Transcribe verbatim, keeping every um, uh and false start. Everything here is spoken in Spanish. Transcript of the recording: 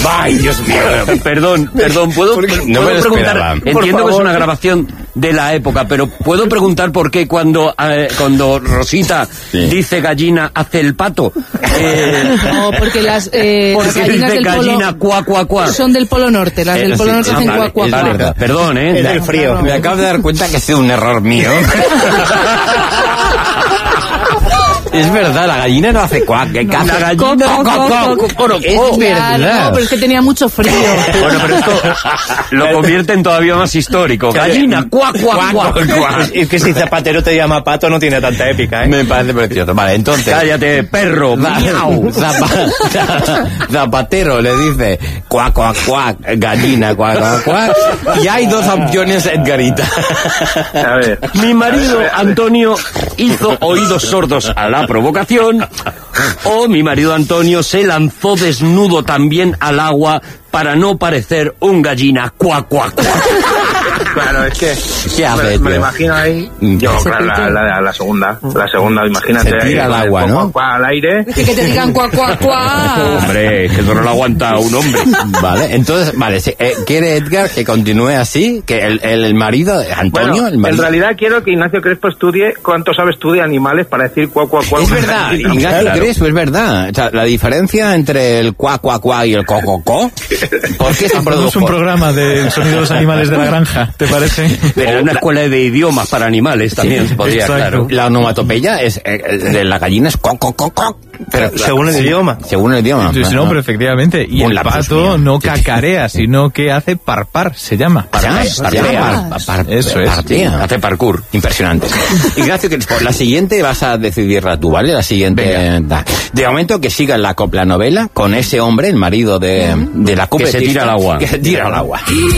¡Ay, Dios mío! Perdón, perdón, ¿puedo, no ¿puedo me lo preguntar? esperaba. Entiendo que es una grabación de la época, pero ¿puedo preguntar por qué cuando, eh, cuando Rosita sí. dice gallina hace el pato? Eh, no, porque las, eh, porque las gallinas dice del gallina polo cuá, cuá, cuá. son del Polo Norte, las eh, del Polo sí, Norte hacen cuá, cuá, cuá. Vale, perdón, ¿eh? Es el frío. Me acabo de dar cuenta que ha sido un error mío. Es verdad, la gallina no hace cuac, que caza. La gallina co, co, co, co, co, es verdad. No, pero es que tenía mucho frío. Bueno, pero esto lo convierte en todavía más histórico. Gallina, cuac, cuac, cuac. Es que si Zapatero te llama pato no tiene tanta épica, ¿eh? Me parece precioso. Vale, entonces... Cállate, perro. Miau. Zapatero le dice cuac, cuac, cuac, gallina, cuac, cuac, cuac. Y hay dos opciones, Edgarita. A ver. Mi marido, Antonio, hizo oídos sordos a la provocación, o mi marido Antonio se lanzó desnudo también al agua para no parecer un gallina cuac, cuac, cuac. Claro, es que ¿qué hace, me, me lo imagino ahí. Yo, claro, la, la, la segunda. La segunda, imagínate. Se tira ahí, al agua, ¿no? Cuac, cuac, al aire. Es que, que te digan cuac, cuac, cuac. Hombre, que eso no lo aguanta un hombre. Vale, entonces, vale, eh, ¿quiere Edgar que continúe así? Que el, el, el marido, Antonio, bueno, el marido... en realidad quiero que Ignacio Crespo estudie cuánto sabe estudiar animales para decir cuac, cuac, cuac. Es verdad, Ignacio claro. Crespo, es verdad. O sea, la diferencia entre el cuac, cuac, cuac y el co-co-co... ¿Por qué se produjo? Es un programa de sonido de los animales de la granja, ¿te parece? Pero una escuela de idiomas para animales también sí, podría, exacto. Claro. La onomatopeya es, eh, de la gallina es co, co, co, co. Pero según el sí. idioma. Según el idioma. Sí, no, pero efectivamente. Y un el pato mío. No cacarea, sino que hace parpar, se llama. Parpar, parpar, parpar, eso es. Parpea. Hace parkour. Impresionante. Ignacio, que la siguiente vas a decidirla tú, ¿vale? La siguiente. Da. De momento que siga la copla novela con ese hombre, el marido de, de la que se tira al agua. Que se tira al agua.